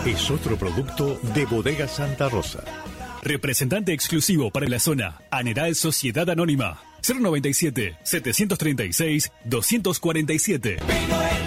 es otro producto de Bodega Santa Rosa. Representante exclusivo para la zona, Aneral Sociedad Anónima, 097-736-247.